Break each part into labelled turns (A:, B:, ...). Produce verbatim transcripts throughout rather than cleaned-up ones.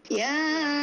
A: يا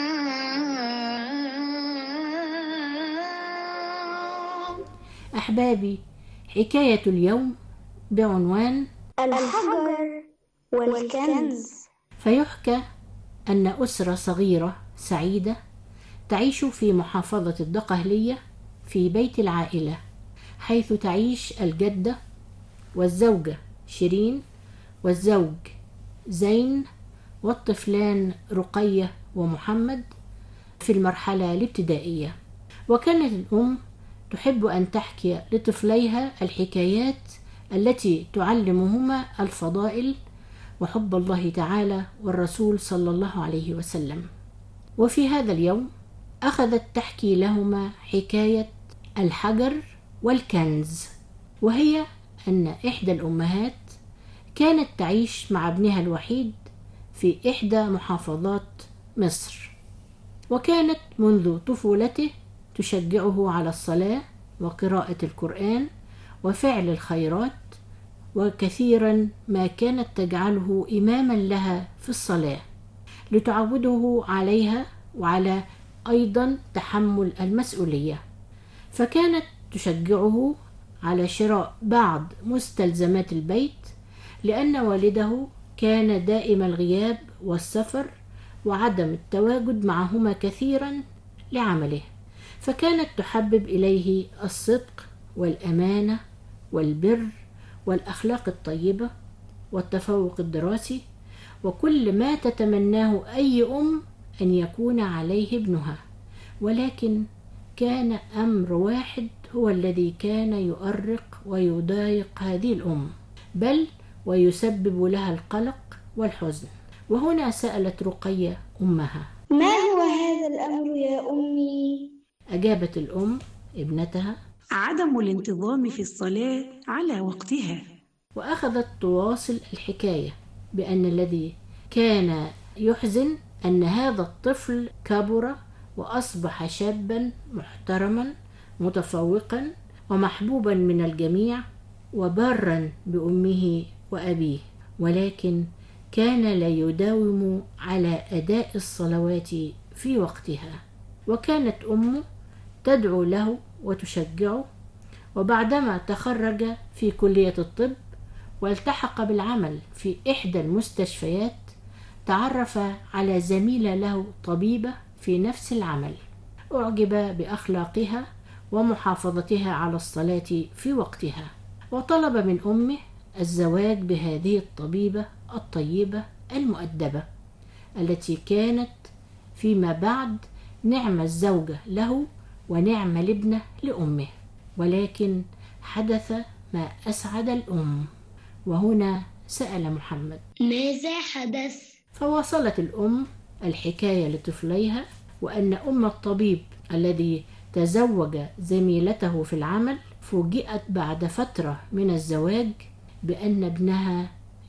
B: أحبابي، حكاية اليوم بعنوان
A: الحجر والكنز.
B: فيحكى أن أسرة صغيرة سعيدة تعيش في محافظة الدقهلية في بيت العائلة، حيث تعيش الجدة والزوجة شيرين والزوج زين والطفلان رقية ومحمد في المرحلة الابتدائية. وكانت الأم تحب أن تحكي لطفليها الحكايات التي تعلمهما الفضائل وحب الله تعالى والرسول صلى الله عليه وسلم. وفي هذا اليوم أخذت تحكي لهما حكاية الحجر والكنز، وهي أن إحدى الأمهات كانت تعيش مع ابنها الوحيد في إحدى محافظات مصر، وكانت منذ طفولته تشجعه على الصلاة وقراءة القرآن وفعل الخيرات، وكثيرا ما كانت تجعله إماما لها في الصلاة لتعوده عليها وعلى أيضا تحمل المسؤولية. فكانت تشجعه على شراء بعض مستلزمات البيت، لأن والده كان دائم الغياب والسفر وعدم التواجد معهما كثيرا لعمله، فكانت تحبب إليه الصدق والأمانة والبر والأخلاق الطيبة والتفوق الدراسي، وكل ما تتمناه أي أم أن يكون عليه ابنها. ولكن كان أمر واحد هو الذي كان يؤرق ويضايق هذه الأم، بل ويسبب لها القلق والحزن. وهنا سألت رقية أمها:
A: ما هو هذا الأمر يا أمي؟
B: أجابت الأم ابنتها:
C: عدم الانتظام في الصلاة على وقتها.
B: وأخذت تواصل الحكاية بأن الذي كان يحزن أن هذا الطفل كبر وأصبح شابا محترما متفوقا ومحبوبا من الجميع وبارا بأمه وأبيه، ولكن كان لا يداوم على أداء الصلوات في وقتها. وكانت أمه تدعو له وتشجعه، وبعدما تخرج في كلية الطب والتحق بالعمل في إحدى المستشفيات تعرف على زميلة له طبيبة في نفس العمل، أعجب بأخلاقها ومحافظتها على الصلاة في وقتها، وطلب من أمه الزواج بهذه الطبيبة الطيبة المؤدبة التي كانت فيما بعد نعم الزوجة له ونعم الابنة لأمه. ولكن حدث ما أسعد الأم، وهنا سأل محمد:
A: ماذا حدث؟
B: فواصلت الأم الحكاية لطفليها، وأن أم الطبيب الذي تزوج زميلته في العمل فوجئت بعد فترة من الزواج بأن ابنها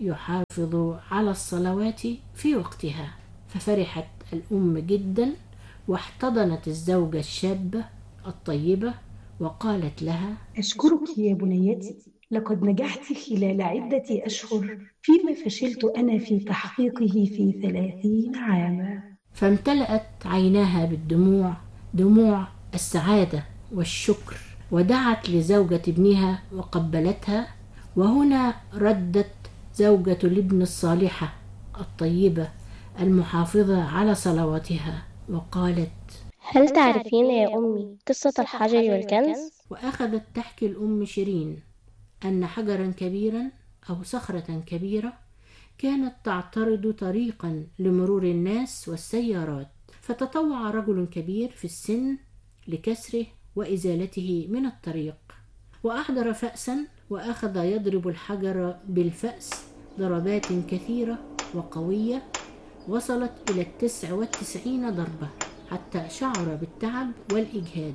B: يحافظ على الصلوات في وقتها، ففرحت الأم جدا واحتضنت الزوجة الشابة الطيبة وقالت لها:
C: أشكرك يا بنيتي، لقد نجحت خلال عدة أشهر فيما فشلت أنا في تحقيقه في ثلاثين عاما.
B: فامتلأت عيناها بالدموع، دموع السعادة والشكر، ودعت لزوجة ابنها وقبلتها. وهنا ردت زوجة الابن الصالحة الطيبة المحافظة على صلواتها وقالت:
D: هل تعرفين يا أمي قصة الحجر والكنز؟
B: وأخذت تحكي الأم شيرين أن حجرا كبيرا أو صخرة كبيرة كانت تعترض طريقا لمرور الناس والسيارات، فتطوع رجل كبير في السن لكسره وإزالته من الطريق، وأحضر فأسا وأخذ يضرب الحجر بالفأس ضربات كثيرة وقوية وصلت إلى التسع والتسعين ضربة حتى شعر بالتعب والإجهاد،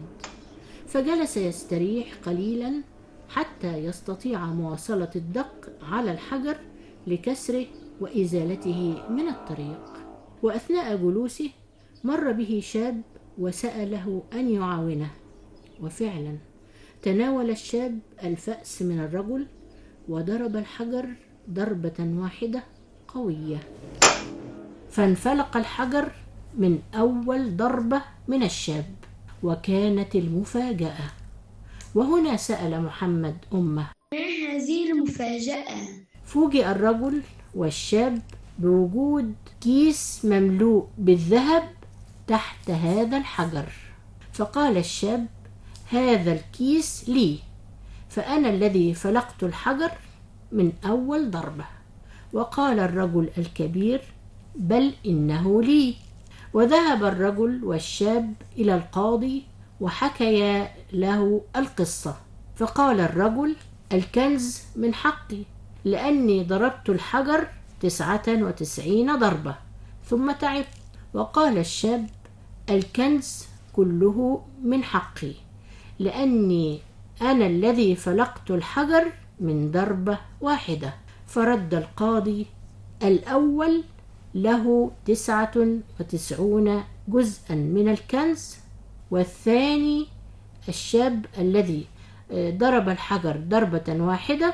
B: فجلس يستريح قليلا حتى يستطيع مواصلة الدق على الحجر لكسره وإزالته من الطريق. وأثناء جلوسه مر به شاب وسأله أن يعاونه، وفعلا تناول الشاب الفأس من الرجل وضرب الحجر ضربة واحدة قوية، فانفلق الحجر من أول ضربة من الشاب. وكانت المفاجأة. وهنا سأل محمد أمه:
A: ما هذه المفاجأة؟
B: فوجئ الرجل والشاب بوجود كيس مملوء بالذهب تحت هذا الحجر. فقال الشاب: هذا الكيس لي، فأنا الذي فلقت الحجر من أول ضربة. وقال الرجل الكبير: بل إنه لي. وذهب الرجل والشاب إلى القاضي وحكيا له القصة. فقال الرجل: الكنز من حقي، لأني ضربت الحجر تسعة وتسعين ضربة ثم تعبت. وقال الشاب: الكنز كله من حقي، لأني أنا الذي فلقت الحجر من ضربة واحدة. فرد القاضي: الأول له تسعة وتسعون جزءا من الكنز، والثاني الشاب الذي ضرب الحجر ضربة واحدة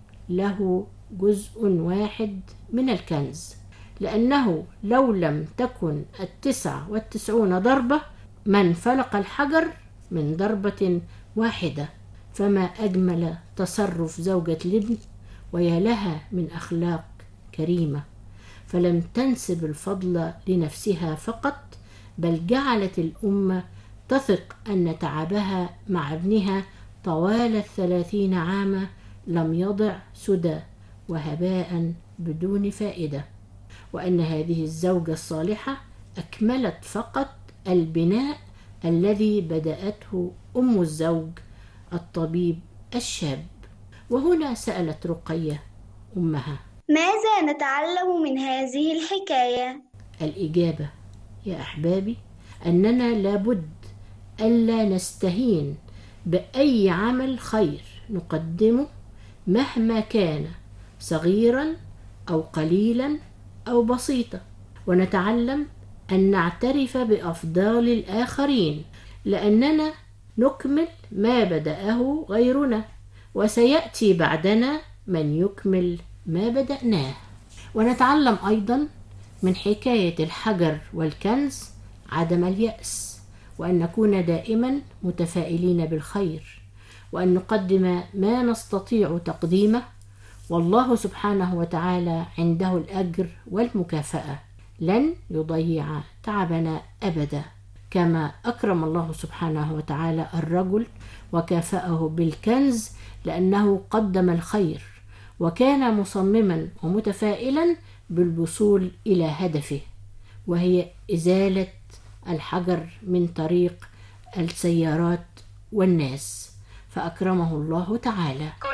B: له جزء واحد من الكنز، لأنه لو لم تكن التسعة والتسعون ضربة من فلق الحجر من ضربة واحدة. فما أجمل تصرف زوجة الابن، ويا لها من أخلاق كريمة، فلم تنسب الفضل لنفسها فقط، بل جعلت الأمة تثق أن تعبها مع ابنها طوال الثلاثين عاما لم يضع سدى وهباء بدون فائدة، وأن هذه الزوجة الصالحة أكملت فقط البناء الذي بدأته أم الزوج الطبيب الشاب. وهنا سألت رقية أمها:
A: ماذا نتعلم من هذه الحكاية؟
B: الإجابة يا أحبابي أننا لابد ألا نستهين بأي عمل خير نقدمه مهما كان صغيرا أو قليلا أو بسيطا، ونتعلم أن نعترف بأفضال الآخرين، لأننا نكمل ما بدأه غيرنا، وسيأتي بعدنا من يكمل ما بدأناه. ونتعلم أيضا من حكاية الحجر والكنز عدم اليأس، وأن نكون دائما متفائلين بالخير، وأن نقدم ما نستطيع تقديمه، والله سبحانه وتعالى عنده الأجر والمكافأة، لن يضيع تعبنا أبدا، كما أكرم الله سبحانه وتعالى الرجل وكافأه بالكنز لأنه قدم الخير وكان مصمما ومتفائلا بالوصول إلى هدفه، وهي إزالة الحجر من طريق السيارات والناس، فأكرمه الله تعالى.